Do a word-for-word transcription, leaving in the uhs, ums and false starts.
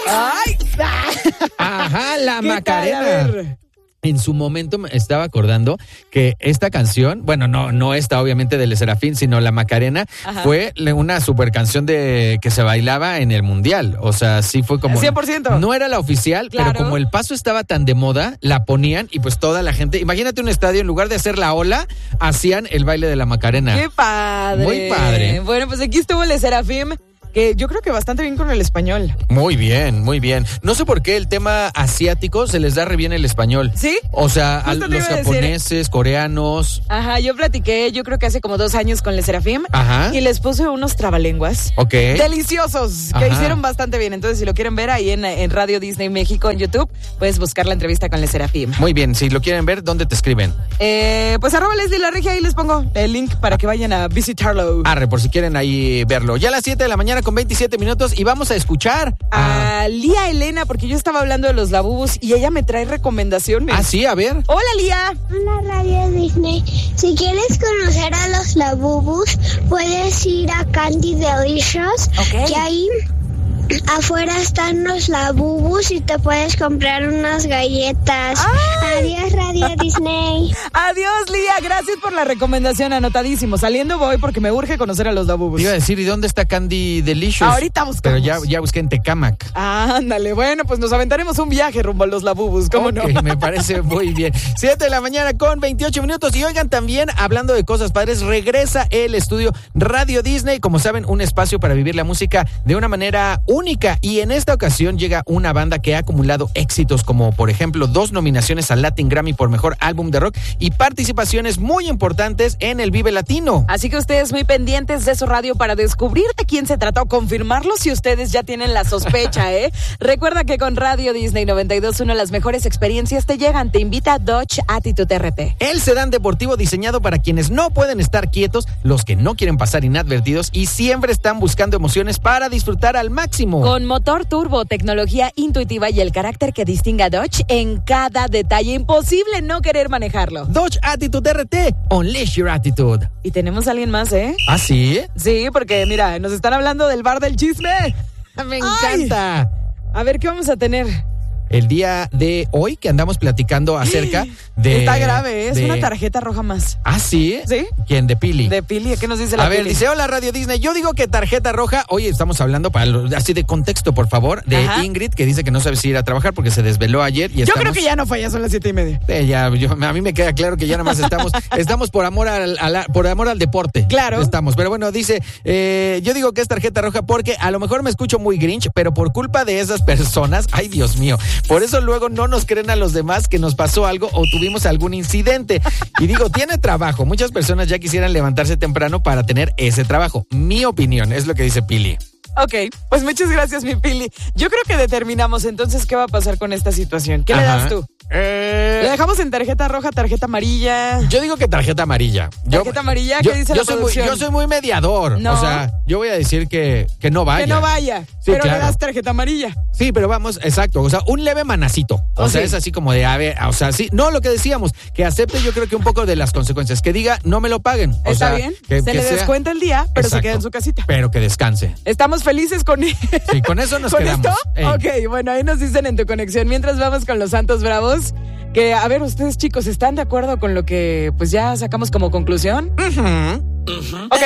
¡Ay! Ajá, la ¿Qué Macarena. tal? A ver. En su momento me estaba acordando que esta canción, bueno, no, no esta obviamente de Le Serafín, sino la Macarena, Ajá. fue una super canción de que se bailaba en el mundial. O sea, sí fue como. cien por ciento. No era la oficial, Claro. pero como el paso estaba tan de moda, la ponían y pues toda la gente. Imagínate un estadio, en lugar de hacer la ola, hacían el baile de la Macarena. ¡Qué padre! Muy padre. Bueno, pues aquí estuvo Le Serafim, que yo creo que bastante bien con el español. Muy bien, muy bien. No sé por qué el tema asiático se les da re bien el español. ¿Sí? O sea, a Justo te los iba a decir. japoneses, coreanos. Ajá, yo platiqué, yo creo que hace como dos años con Le Serafim. Ajá. Y les puse unos trabalenguas. Ok. Deliciosos, que Ajá. hicieron bastante bien. Entonces, si lo quieren ver ahí en, en Radio Disney México en YouTube, puedes buscar la entrevista con Le Serafim. Muy bien, si lo quieren ver, ¿dónde te escriben? Eh, pues arroba Leslie La Regia, ahí les pongo el link para que vayan a visitarlo. Arre, por si quieren ahí verlo. Ya a las siete de la mañana con veintisiete minutos y vamos a escuchar a... A Lía Elena, porque yo estaba hablando de los labubus y ella me trae recomendaciones. Ah, sí, a ver. Hola, Lía. Hola Radio Disney. Si quieres conocer a los Labubus, puedes ir a Candy Delicious, Ok. que ahí afuera están los Labubus y te puedes comprar unas galletas. ¡Ay! Adiós Radio Disney. Adiós, Lía. Gracias por la recomendación, anotadísimo. Saliendo voy porque me urge conocer a los labubus. Te iba a decir, ¿y dónde está Candy Delicious? Ahorita buscamos. Pero ya, ya busqué en Tecámac. Ándale, bueno, pues nos aventaremos un viaje rumbo a los labubus, ¿cómo Ok, no? me parece muy bien. siete de la mañana con veintiocho minutos. Y oigan, también, hablando de cosas padres, regresa el estudio Radio Disney. Como saben, un espacio para vivir la música de una manera única. Y en esta ocasión llega una banda que ha acumulado éxitos, como por ejemplo, dos nominaciones al Latin Grammy por Mejor Álbum de Rock y participaciones muy importantes en el Vive Latino. Así que ustedes muy pendientes de su radio para descubrir de quién se trata o confirmarlo si ustedes ya tienen la sospecha, ¿eh? Recuerda que con Radio Disney noventa y dos punto uno las mejores experiencias te llegan. Te invita Dodge Attitude R T. El sedán deportivo diseñado para quienes no pueden estar quietos, los que no quieren pasar inadvertidos y siempre están buscando emociones para disfrutar al máximo. Con motor turbo, tecnología intuitiva y el carácter que distingue a Dodge en cada detalle. Imposible no querer manejarlo. Dodge Attitude R T, Unleash Your Attitude. Y tenemos a alguien más, ¿eh? ¿Ah, sí? Sí, porque mira, nos están hablando del bar del chisme. Me Ay. encanta. A ver, ¿qué vamos a tener? El día de hoy que andamos platicando acerca de... Está grave, ¿eh? Es de- una tarjeta roja más. ¿Ah, sí? ¿Sí? ¿Quién? ¿De Pili? De Pili, ¿qué nos dice la A ver, Pili? dice, hola Radio Disney, yo digo que tarjeta roja, oye, estamos hablando para lo- así de contexto, por favor, de Ajá. Ingrid, que dice que no sabe si ir a trabajar porque se desveló ayer y Yo estamos... creo que ya no fue, ya son las siete y media. Eh, ya, yo- a mí me queda claro que ya nada más estamos, estamos por amor al, al- por amor al deporte. Claro. Estamos, pero bueno, dice, eh, yo digo que es tarjeta roja porque a lo mejor me escucho muy grinch, pero por culpa de esas personas, ay Dios mío, por eso luego no nos creen a los demás que nos pasó algo o tuvimos algún incidente. Y digo, tiene trabajo, muchas personas ya quisieran levantarse temprano para tener ese trabajo. Mi opinión, es lo que dice Pili. Ok, pues muchas gracias, mi Pili. Yo creo que determinamos entonces qué va a pasar con esta situación. ¿Qué le Ajá. das tú? Eh, ¿Le dejamos en tarjeta roja, tarjeta amarilla? Yo digo que tarjeta amarilla. Yo- ¿Tarjeta amarilla? yo- ¿Qué dice yo la soy muy, producción? yo soy muy mediador. No. O sea, yo voy a decir que, que no vaya. Que no vaya, Sí, pero claro. le das tarjeta amarilla. Sí, pero vamos, exacto. O sea, un leve manacito. O Oh, sea, sí. es así como de, a ver, o sea, sí. No, lo que decíamos, que acepte yo creo que un poco de las consecuencias. Que diga, no me lo paguen. O Está sea, bien, que- se que le sea- descuenta el día, pero se Exacto. queda en su casita. Pero que descanse. Estamos felices con Sí, con eso nos ¿Con quedamos. esto? Ey. Ok, bueno, ahí nos dicen en tu conexión. Mientras vamos con los Santos Bravos, que, a ver, ustedes chicos, ¿están de acuerdo con lo que pues ya sacamos como conclusión? Ujú. Ok,